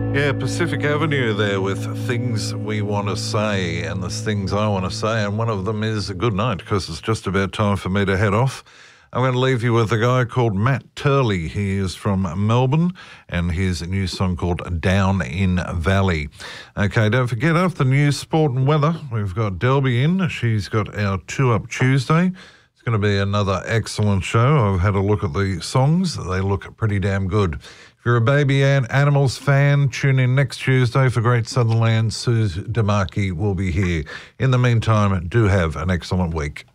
Yeah, Pacific Avenue there with things we want to say, and there's things I want to say, and one of them is good night, because it's just about time for me to head off. I'm going to leave you with a guy called Matt Turley. He is from Melbourne, and his new song called Down in Valley. Okay, don't forget, after news, sport and weather, we've got Delby in. She's got our 2 Up Tuesday. It's going to be another excellent show. I've had a look at the songs. They look pretty damn good. If you're a Baby Animals fan, tune in next Tuesday for Great Southern Land. Suze DeMarchi will be here. In the meantime, do have an excellent week.